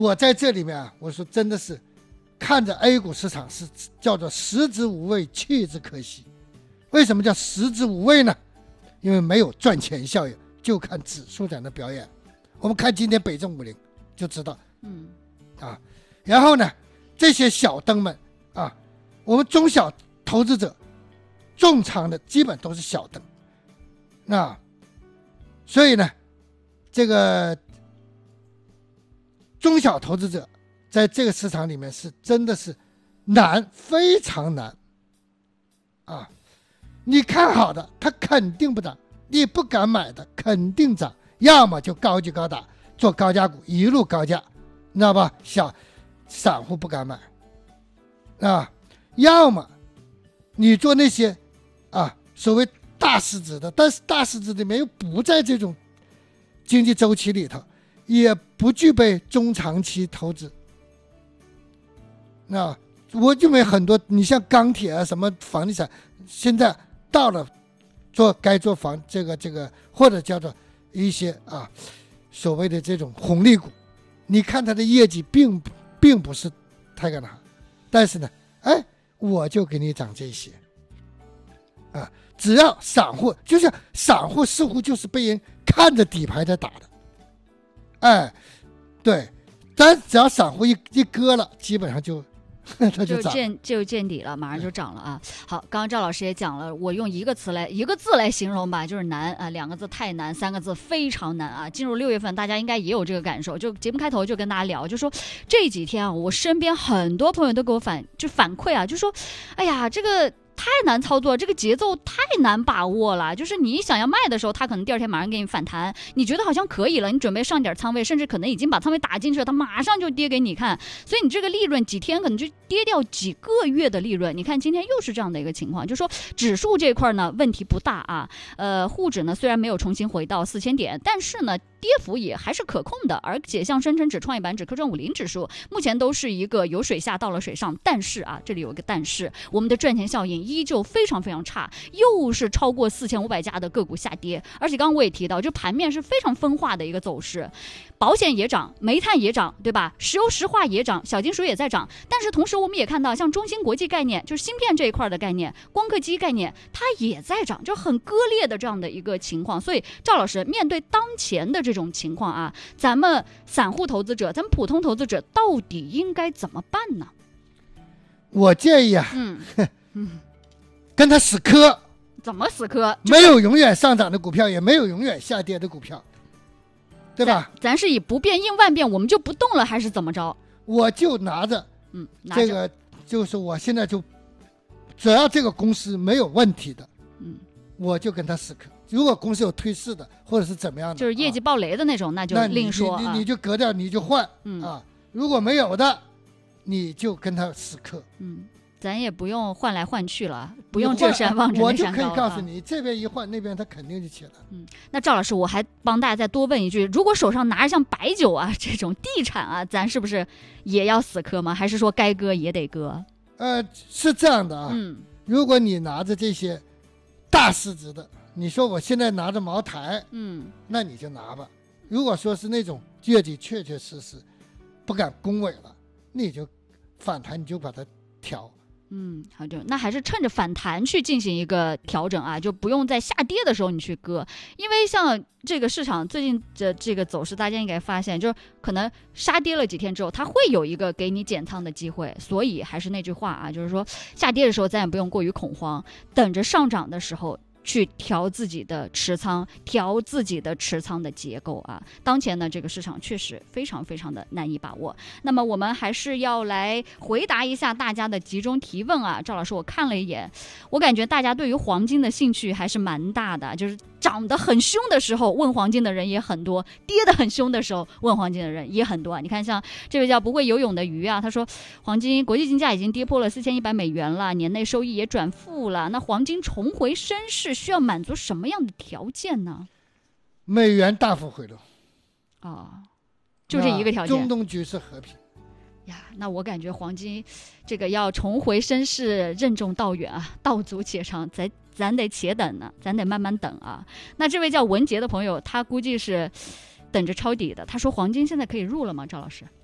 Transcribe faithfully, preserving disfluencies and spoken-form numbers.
我在这里面啊，我说真的是看着 A 股市场是叫做食之无味，弃之可惜。为什么叫食之无味呢？因为没有赚钱效应，就看指数在那表演。我们看今天北证五零就知道，嗯啊，然后呢，这些小灯们啊，我们中小投资者重仓的基本都是小灯，那所以呢，这个中小投资者在这个市场里面是真的是难，非常难啊！你看好的，它肯定不涨；你不敢买的，肯定涨。要么就高举高打，做高价股，一路高价，你知道吧？小散户不敢买啊。要么你做那些啊所谓大市值的，但是大市值里面又不在这种经济周期里头，也不具备中长期投资。那我就没很多，你像钢铁啊，什么房地产，现在到了做该做房这个这个，或者叫做一些啊所谓的这种红利股，你看它的业绩并并不是太干啥，但是呢，哎，我就给你涨这些啊，只要散户，就是散户似乎就是被人看着底牌在打的，哎，对，但只要散户一一割了，基本上就。它就见就见底了，马上就涨了啊！好，刚刚赵老师也讲了，我用一个词来一个字来形容吧，就是难啊，两个字太难，三个字非常难啊！进入六月份，大家应该也有这个感受。就节目开头就跟大家聊，就说这几天啊，我身边很多朋友都给我反就反馈啊，就说，哎呀，这个。太难操作，这个节奏太难把握了。就是你想要卖的时候，它可能第二天马上给你反弹，你觉得好像可以了，你准备上点仓位，甚至可能已经把仓位打进去了，它马上就跌给你看。所以你这个利润几天可能就跌掉几个月的利润。你看今天又是这样的一个情况，就说指数这块呢问题不大啊，呃，沪指呢虽然没有重新回到四千点，但是呢跌幅也还是可控的。而且像深成指、创业板指、科创五零指数，目前都是一个由水下到了水上。但是啊，这里有一个但是，我们的赚钱效应依旧非常非常差，又是超过四千五百家的个股下跌。而且刚刚我也提到，就盘面是非常分化的一个走势，保险也涨，煤炭也涨，对吧？石油石化也涨，小金属也在涨。但是同时我们也看到，像中芯国际概念，就是芯片这一块的概念，光刻机概念，它也在涨，就很割裂的这样的一个情况。所以赵老师，面对当前的这种情况啊，咱们散户投资者，咱们普通投资者到底应该怎么办呢？ 我建议啊， 嗯嗯， 跟他死磕。 怎么死磕？ 没有永远上涨的股票，也没有永远下跌的股票，对吧？ 咱, 咱是以不变应万变，我们就不动了，还是怎么着？ 我就拿着， 嗯，拿着这个就是我现在就，只要这个公司没有问题的， 嗯， 我就跟他死磕。如果公司有退市的，或者是怎么样的， 就是业绩暴雷的那种，啊、那就另说。 你 你, 你, 你就割掉，你就换、 嗯、 啊。如果没有的，你就跟他死磕。 嗯，咱也不用换来换去了，不用这山望着那山高。 我就可以告诉你，啊、这边一换，那边他肯定就起来了。 嗯，那赵老师，我还帮大家再多问一句：如果手上拿着像白酒啊这种地产啊，咱是不是也要死磕吗？还是说该割也得割？ 呃，是这样的啊。 嗯， 如果你拿着这些大市值的，你说我现在拿着茅台， 嗯， 那你就拿吧。如果说是那种业绩确确实实不敢恭维了，你就反弹，你就把它调。 嗯，好的，那还是趁着反弹去进行一个调整啊，就不用在下跌的时候你去割，因为像这个市场最近的这个走势，大家应该发现，就是可能杀跌了几天之后，它会有一个给你减仓的机会，所以还是那句话啊，就是说下跌的时候咱也不用过于恐慌，等着上涨的时候去调自己的持仓，调自己的持仓的结构啊。当前呢，这个市场确实非常非常的难以把握。那么我们还是要来回答一下大家的集中提问啊。赵老师，我看了一眼，我感觉大家对于黄金的兴趣还是蛮大的，就是涨得很凶的时候问黄金的人也很多，跌得很凶的时候问黄金的人也很多。你看，像这位叫不会游泳的鱼啊，他说黄金国际金价已经跌破了四千一百美元了，年内收益也转负了，那黄金重回升势需要满足什么样的条件呢？ 美元大幅回落啊、哦，就这一个条件。 中东局势和平呀，那我感觉黄金这个要重回升势任重道远啊，道阻且长，咱咱得且等呢，咱得慢慢等啊。那这位叫文杰的朋友，他估计是等着抄底的。他说黄金现在可以入了吗？赵老师？